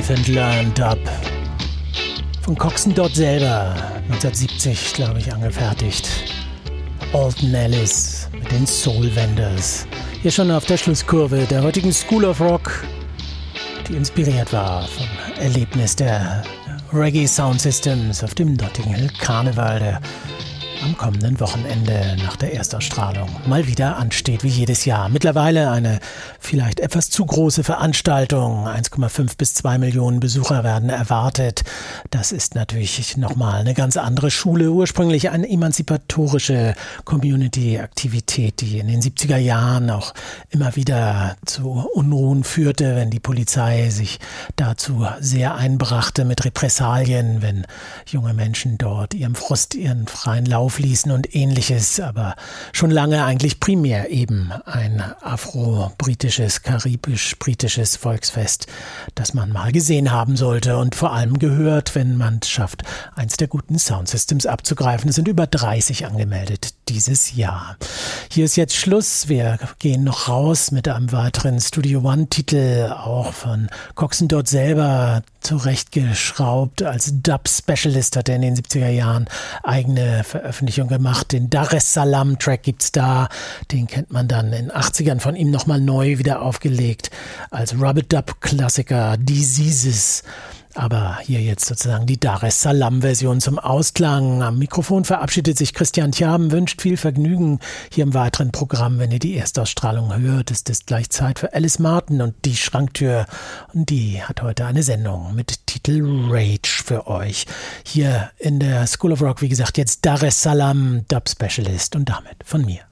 Live and Learn Dub. Von Coxsone Dodd selber, 1970, glaube ich, angefertigt. Alton Ellis mit den Soul Vendors. Hier schon auf der Schlusskurve der heutigen School of Rock, die inspiriert war vom Erlebnis der Reggae Sound Systems auf dem Notting Hill Karneval, der am kommenden Wochenende nach der Erstausstrahlung mal wieder ansteht, wie jedes Jahr. Mittlerweile eine vielleicht etwas zu große Veranstaltung. 1,5 bis 2 Millionen Besucher werden erwartet. Das ist natürlich nochmal eine ganz andere Schule. Ursprünglich eine emanzipatorische Community-Aktivität, die in den 70er Jahren auch immer wieder zu Unruhen führte, wenn die Polizei sich dazu sehr einbrachte mit Repressalien, wenn junge Menschen dort ihrem Frust ihren freien Lauf ließen und ähnliches, aber schon lange eigentlich primär eben ein afro-britisches, karibisch-britisches Volksfest, das man mal gesehen haben sollte und vor allem gehört, wenn man es schafft, eins der guten Soundsystems abzugreifen. Es sind über 30 angemeldet dieses Jahr. Hier ist jetzt Schluss. Wir gehen noch raus mit einem weiteren Studio One-Titel, auch von Coxsone Dodd selber zurechtgeschraubt. Als Dub-Specialist hat er in den 70er Jahren eigene Veröffentlichung gemacht. Den Dar es Salaam-Track gibt's da. Den kennt man dann in den 80ern von ihm nochmal neu wieder aufgelegt. Als Rub-a-Dub-Klassiker Diseases. Aber hier jetzt sozusagen die Dar es Salaam-Version zum Ausklang. Am Mikrofon verabschiedet sich Christian Tjaben, wünscht viel Vergnügen hier im weiteren Programm. Wenn ihr die Erstausstrahlung hört, ist es gleich Zeit für Alice Martin und die Schranktür. Und die hat heute eine Sendung mit Titel Rage für euch. Hier in der School of Rock, wie gesagt, jetzt Dar es Salaam, Dub Specialist und damit von mir.